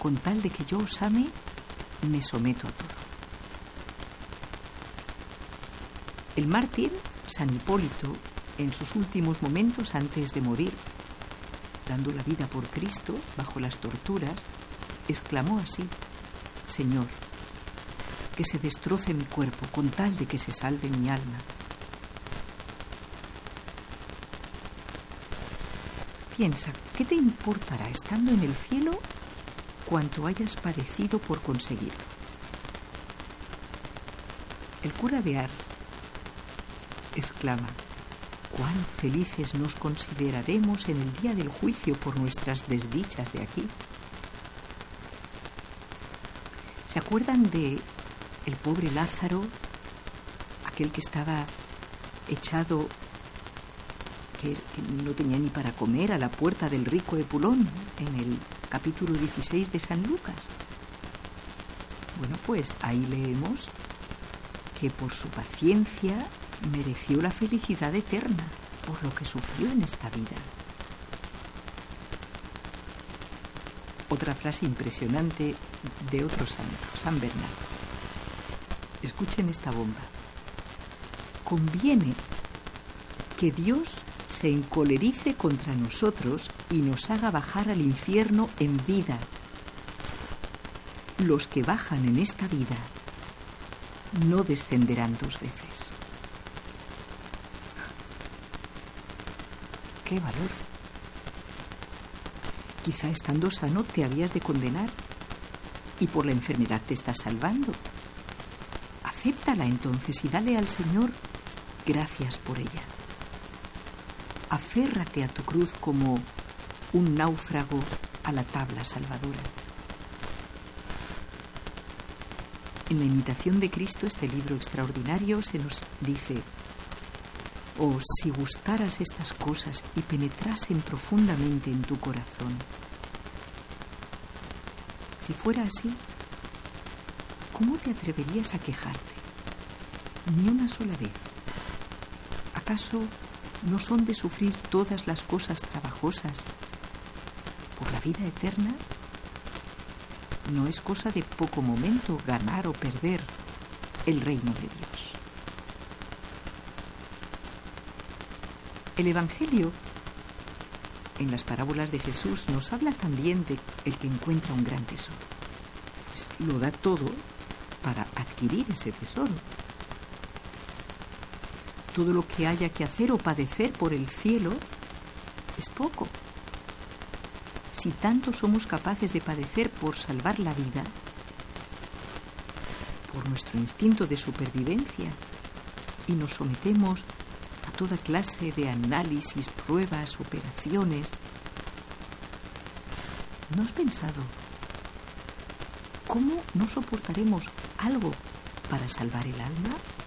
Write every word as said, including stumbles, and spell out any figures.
con tal de que yo os ame, me someto a todo. El mártir, San Hipólito, en sus últimos momentos antes de morir, dando la vida por Cristo bajo las torturas, exclamó así: Señor, que se destroce mi cuerpo con tal de que se salve mi alma. Piensa, ¿qué te importará estando en el cielo cuanto hayas padecido por conseguirlo? El cura de Ars exclama: cuán felices nos consideraremos en el día del juicio por nuestras desdichas de aquí. ¿Se acuerdan de el pobre Lázaro, aquel que estaba echado, que, que no tenía ni para comer, a la puerta del rico Epulón, en el capítulo dieciséis de San Lucas? Bueno, pues ahí leemos que por su paciencia mereció la felicidad eterna por lo que sufrió en esta vida. Otra frase impresionante de otro santo, San Bernardo. Escuchen esta bomba. Conviene que Dios se encolerice contra nosotros y nos haga bajar al infierno en vida. Los que bajan en esta vida no descenderán dos veces. ¡Qué valor! Quizá estando sano te habías de condenar y por la enfermedad te estás salvando. Acéptala entonces y dale al Señor gracias por ella. Aférrate a tu cruz como un náufrago a la tabla salvadora. En la imitación de Cristo, este libro extraordinario, se nos dice: oh, si gustaras estas cosas y penetrasen profundamente en tu corazón. Si fuera así, ¿cómo te atreverías a quejarte? Ni una sola vez. ¿Acaso no son de sufrir todas las cosas trabajosas por la vida eterna? No es cosa de poco momento ganar o perder el reino de Dios. El Evangelio, en las parábolas de Jesús, nos habla también de el que encuentra un gran tesoro. Pues lo da todo para adquirir ese tesoro. Todo lo que haya que hacer o padecer por el cielo es poco. Si tanto somos capaces de padecer por salvar la vida, por nuestro instinto de supervivencia, y nos sometemos a toda clase de análisis, pruebas, operaciones, ¿no has pensado cómo no soportaremos algo para salvar el alma?